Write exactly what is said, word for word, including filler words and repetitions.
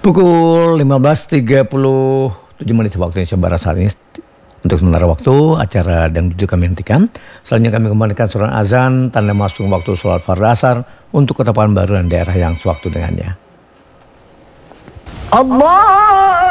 Pukul lima belas tiga puluh tujuh menit waktu Indonesia Barat saat ini. Untuk sementara waktu, acara Dangdut kami hentikan. Selanjutnya kami kembalikan suara azan, tanda masuk waktu sholat fardhu asar untuk kota Pekanbaru dan daerah yang sewaktu dengannya. Allah